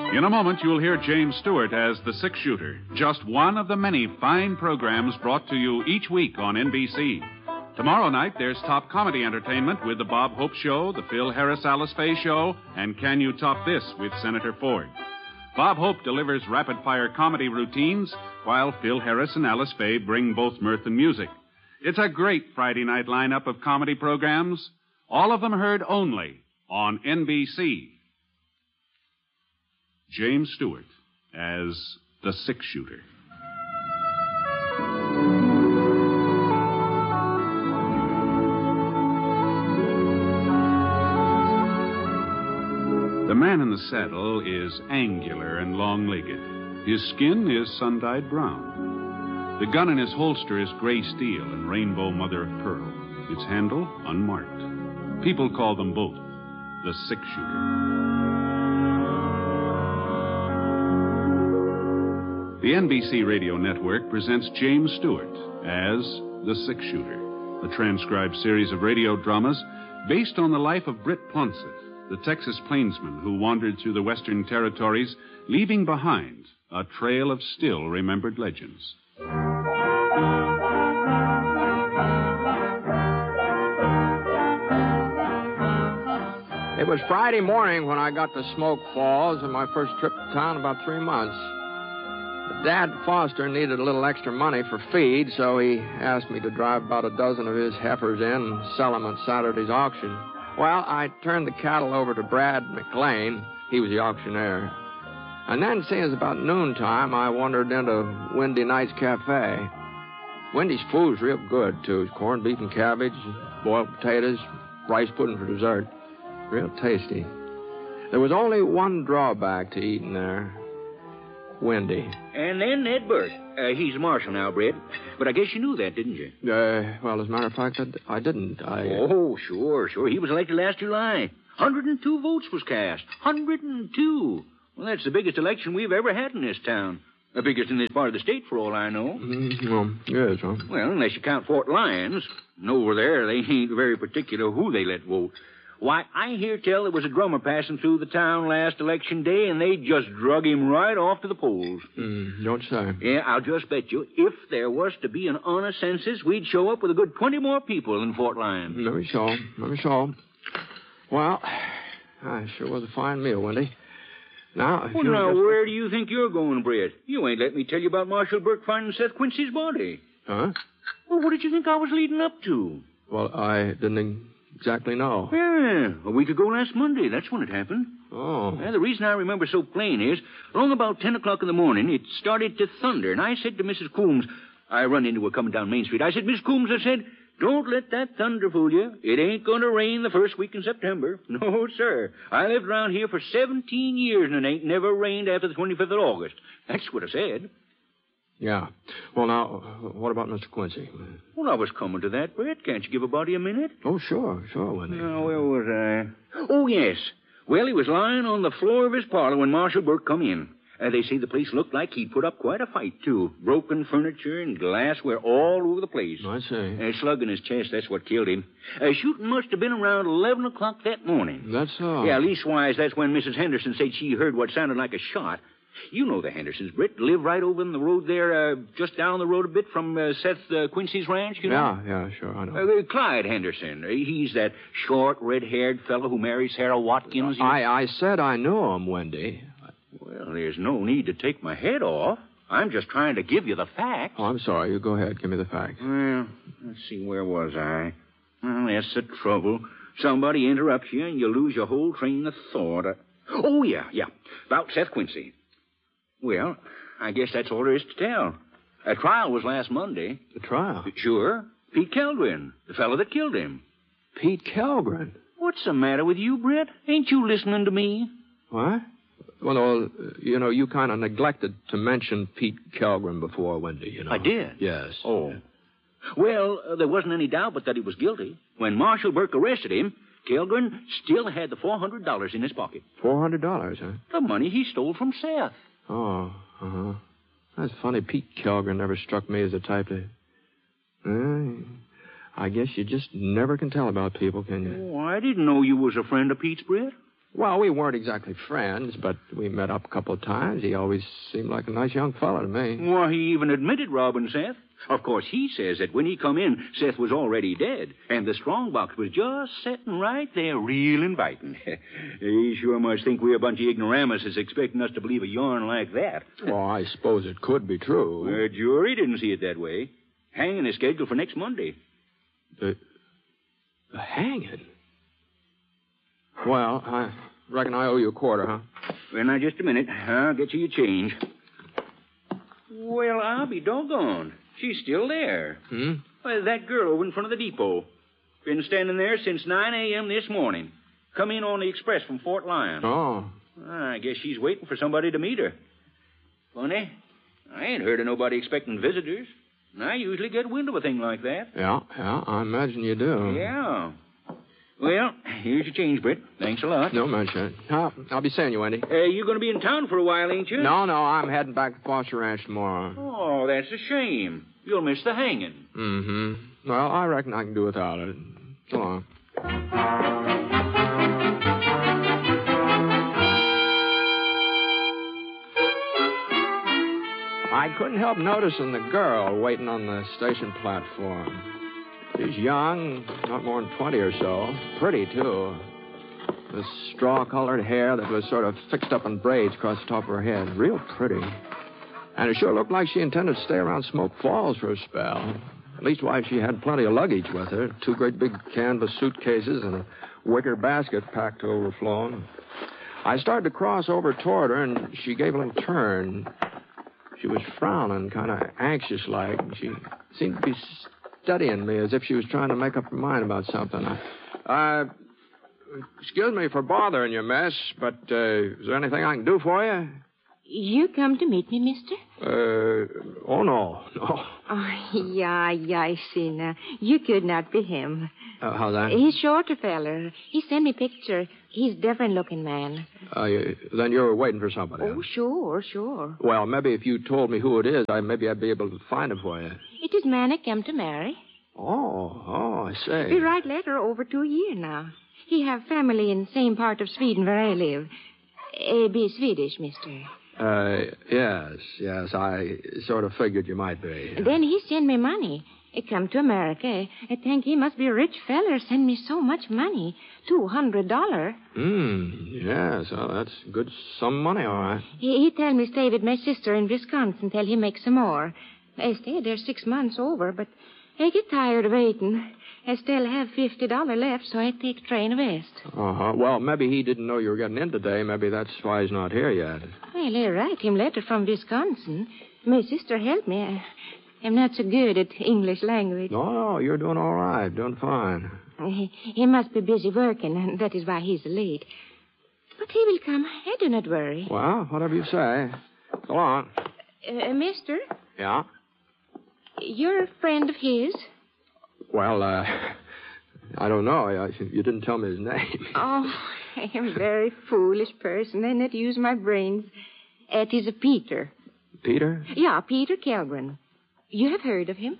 In a moment, you'll hear James Stewart as the six-shooter, just one of the many fine programs brought to you each week on NBC. Tomorrow night, there's top comedy entertainment with The Bob Hope Show, The Phil Harris-Alice Faye Show, and Can You Top This with Senator Ford. Bob Hope delivers rapid-fire comedy routines, while Phil Harris and Alice Faye bring both mirth and music. It's a great Friday night lineup of comedy programs, all of them heard only on NBC. James Stewart as the six-shooter. The man in the saddle is angular and long-legged. His skin is sun-dyed brown. The gun in his holster is gray steel and rainbow mother of pearl. Its handle unmarked. People call them both the six-shooter. The NBC Radio Network presents James Stewart as the six-shooter, a transcribed series of radio dramas based on the life of Britt Plonsett, the Texas plainsman who wandered through the Western Territories, leaving behind a trail of still-remembered legends. It was Friday morning when I got to Smoke Falls on my first trip to town in about 3 months. Dad Foster needed a little extra money for feed, so he asked me to drive about a dozen of his heifers in and sell them at Saturday's auction. Well, I turned the cattle over to Brad McLean. He was the auctioneer. And then, seeing it was about noontime, I wandered into Windy Night's Cafe. Windy's food's real good, too. It's corned beef and cabbage, boiled potatoes, rice pudding for dessert. Real tasty. There was only one drawback to eating there. Windy. And then Ned Burt. He's a marshal now, Brett. But I guess you knew that, didn't you? Well, as a matter of fact, I didn't. Oh, sure. He was elected last July. 102 votes was cast. 102. Well, that's the biggest election we've ever had in this town. The biggest in this part of the state, for all I know. Well, yes, huh? Well, unless you count Fort Lyons. And over there, they ain't very particular who they let vote. Why, I hear tell there was a drummer passing through the town last election day, and they just drug him right off to the polls. Don't say. Yeah, I'll just bet you, if there was to be an honest census, we'd show up with a good 20 more people in Fort Lyons. Let me show. Well, it sure was a fine meal, Wendy. Now, where do you think you're going, Brett? You ain't let me tell you about Marshal Burke finding Seth Quincy's body. Huh? Well, what did you think I was leading up to? Well, I didn't exactly know. Yeah, a week ago last Monday. That's when it happened. Oh. The reason I remember so plain is, along about 10 o'clock in the morning, it started to thunder, and I said to Mrs. Coombs, I run into her coming down Main Street. I said, Miss Coombs, I said, don't let that thunder fool you. It ain't going to rain the first week in September. No, sir. I lived around here for 17 years, and it ain't never rained after the 25th of August. That's what I said. Yeah. Well, now, what about Mr. Quincy? Well, I was coming to that, Brett. Can't you give a body a minute? Oh, sure, Wendy. Now, where was I? Oh, yes. Well, he was lying on the floor of his parlor when Marshal Burke come in. They say the place looked like he'd put up quite a fight, too. Broken furniture and glassware all over the place. I see. A slug in his chest, that's what killed him. Shooting must have been around 11 o'clock that morning. That's so. Yeah, leastwise, that's when Mrs. Henderson said she heard what sounded like a shot. You know the Hendersons, Britt. Live right over in the road there, just down the road a bit from Seth Quincy's ranch, you know? Yeah, sure, I know. Clyde Henderson. He's that short, red-haired fellow who married Sarah Watkins. I said I knew him, Wendy. Well, there's no need to take my head off. I'm just trying to give you the facts. Oh, I'm sorry. You go ahead. Give me the facts. Well, let's see. Where was I? Well, that's the trouble. Somebody interrupts you, and you lose your whole train of thought. Oh, yeah. About Seth Quincy. Well, I guess that's all there is to tell. A trial was last Monday. The trial? Sure. Pete Kellgren, the fellow that killed him. Pete Kellgren? What's the matter with you, Brett? Ain't you listening to me? What? Well, you kind of neglected to mention Pete Kellgren before, Wendy, I did? Yes. Oh. Well, there wasn't any doubt but that he was guilty. When Marshal Burke arrested him, Kellgren still had the $400 in his pocket. $400, huh? The money he stole from Seth. Oh, uh-huh. That's funny. Pete Kellgren never struck me as the type to... I guess you just never can tell about people, can you? Oh, I didn't know you was a friend of Pete's, Brett. Well, we weren't exactly friends, but we met up a couple of times. He always seemed like a nice young fellow to me. Well, he even admitted robbing Seth. Of course, he says that when he come in, Seth was already dead, and the strongbox was just sitting right there, real inviting. He sure must think we're a bunch of ignoramuses expecting us to believe a yarn like that. Well, I suppose it could be true. The jury didn't see it that way. Hanging is scheduled for next Monday. The hanging? Well, I reckon I owe you a quarter, huh? Well, now, just a minute. I'll get you your change. Well, I'll be doggone. She's still there. Well, that girl over in front of the depot. Been standing there since 9 a.m. this morning. Come in on the express from Fort Lyon. Oh. I guess she's waiting for somebody to meet her. Funny. I ain't heard of nobody expecting visitors. I usually get wind of a thing like that. Yeah, I imagine you do. Yeah. Well, here's your change, Britt. Thanks a lot. Don't mention it. I'll be seeing you, Wendy. You going to be in town for a while, ain't you? No, I'm heading back to Foster Ranch tomorrow. Oh, that's a shame. You'll miss the hanging. Mm-hmm. Well, I reckon I can do without it. So long. I couldn't help noticing the girl waiting on the station platform. She's young, not more than 20 or so. Pretty, too. This straw-colored hair that was sort of fixed up in braids across the top of her head. Real pretty. And it sure looked like she intended to stay around Smoke Falls for a spell. At least why she had plenty of luggage with her. 2 great big canvas suitcases and a wicker basket packed to overflowing. I started to cross over toward her, and she gave a little turn. She was frowning, kind of anxious-like. She seemed to be studying me as if she was trying to make up her mind about something. Excuse me for bothering you, miss, but is there anything I can do for you? You come to meet me, mister? Oh, no. Oh, yeah, I see now. You could not be him. How's that? He's shorter feller. He sent me picture. He's different-looking man. Then you're waiting for somebody. Oh, sure. Well, maybe if you told me who it is, maybe I'd be able to find him for you. It is man I come to marry. Oh, I see. We write letter over 2 years now. He have family in same part of Sweden where I live. Be Swedish, mister. Yes. I sort of figured you might be. Then he send me money. I come to America. I think he must be a rich feller. Send me so much money. $200. Yes. Well, that's good some money, all right. He tell me stay with my sister in Wisconsin till he makes some more. I stayed there 6 months over, but I get tired of waiting. I still have $50 left, so I take train west. Uh-huh. Well, maybe he didn't know you were getting in today. Maybe that's why he's not here yet. Well, I write him letter from Wisconsin. My sister helped me. I'm not so good at English language. No, you're doing all right. Doing fine. He must be busy working, and that is why he's late. But he will come. I do not worry. Well, whatever you say. Go on. Mister? Yeah? You're a friend of his? Well, I don't know. You didn't tell me his name. Oh, I am a very foolish person. I not use my brains. It is a Peter. Peter? Yeah, Peter Kellgren. You have heard of him?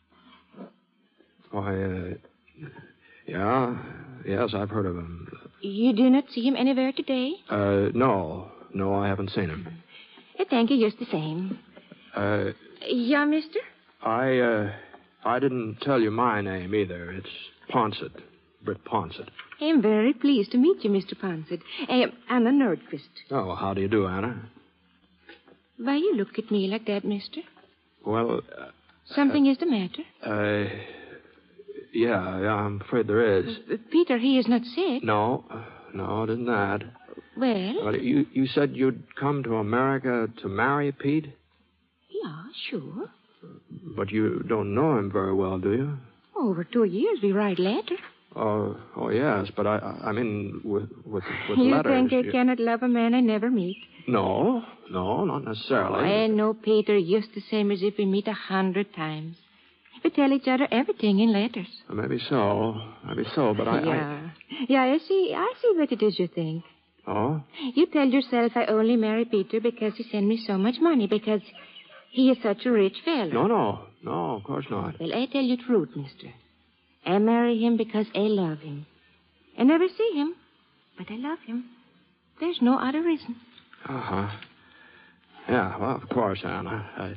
Why, yeah. Yes, I've heard of him. You do not see him anywhere today? No. No, I haven't seen him. Thank you just the same. Yeah, mister? I didn't tell you my name either. It's Ponsett. Britt Ponsett. I am very pleased to meet you, Mr. Ponsett. I am Anna Nordquist. Oh, how do you do, Anna? Why you look at me like that, mister? Well... Something is the matter? Yeah, I'm afraid there is. Peter, he is not sick. No, it isn't that. Well? You said you'd come to America to marry Pete? Yeah, sure. But you don't know him very well, do you? Over 2 years, we write letters. Oh, yes, but I mean with you letters. You think I cannot love a man I never meet? No, not necessarily. I know Peter just the same as if we meet 100 times. We tell each other everything in letters. Maybe so, but I... Yeah, I see what it is you think. Oh? You tell yourself I only marry Peter because he sent me so much money, because he is such a rich fellow. No, of course not. Well, I tell you the truth, mister. I marry him because I love him. I never see him, but I love him. There's no other reason. Uh-huh. Yeah, well, of course, Anna.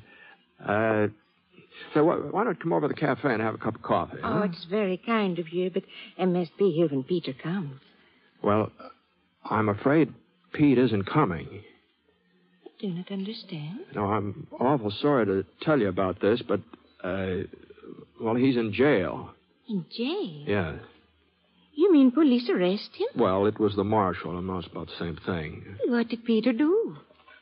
So why don't you come over to the cafe and have a cup of coffee? Oh, it's very kind of you, but I must be here when Peter comes. Well, I'm afraid Pete isn't coming. I do not understand. No, I'm awful sorry to tell you about this, but, well, he's in jail. In jail? Yeah. You mean police arrest him? Well, it was the marshal. I know it's about the same thing. What did Peter do?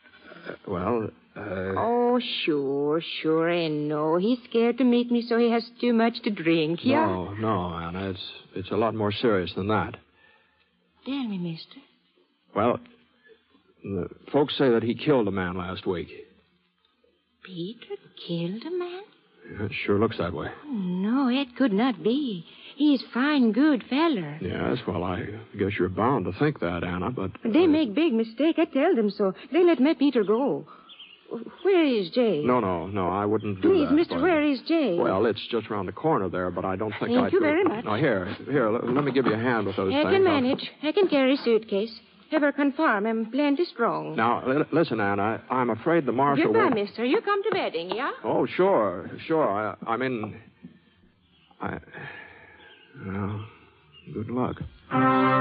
Oh, sure, I know. He's scared to meet me, so he has too much to drink, yeah? No, Anna. It's a lot more serious than that. Tell me, mister. Well, the folks say that he killed a man last week. Peter killed a man? Yeah, it sure looks that way. Oh, no, it could not be. He's fine, good feller. Yes, well, I guess you're bound to think that, Anna, but... They make big mistake. I tell them so. They let my Peter go. Where is Jay? No, I wouldn't do Please, that. mister, where is Jay? Well, it's just around the corner there, but I don't think Thank you very much. No, here, let me give you a hand with those things. I can manage. I can carry suitcase. Ever confirm I'm plenty strong. Now, listen, Anna, I'm afraid the marshal Goodbye, will... mister. You come to wedding, yeah? Oh, sure. I mean... Well, good luck.